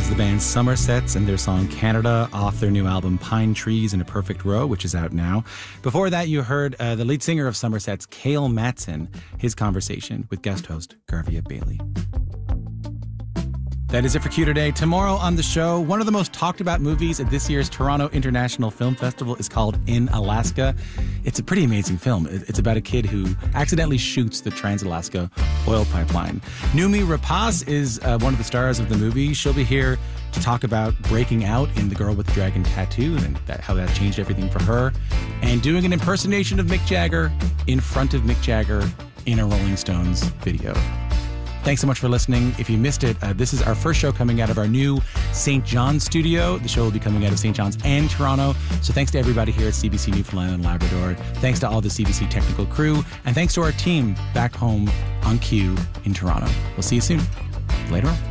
was the band Somersets and their song Canada off their new album Pine Trees in a Perfect Row, which is out now. Before that, you heard the lead singer of Somersets, Cale Matson, his conversation with guest host Garvia Bailey. That is it for Q today. Tomorrow on the show, one of the most talked about movies at this year's Toronto International Film Festival is called In Alaska. It's a pretty amazing film. It's about a kid who accidentally shoots the Trans-Alaska oil pipeline. Noomi Rapace is one of the stars of the movie. She'll be here to talk about breaking out in The Girl with the Dragon Tattoo and how that changed everything for her, and doing an impersonation of Mick Jagger in front of Mick Jagger in a Rolling Stones video. Thanks so much for listening. If you missed it, this is our first show coming out of our new St. John's studio. The show will be coming out of St. John's and Toronto. So thanks to everybody here at CBC Newfoundland and Labrador. Thanks to all the CBC technical crew. And thanks to our team back home on Q in Toronto. We'll see you soon. Later on.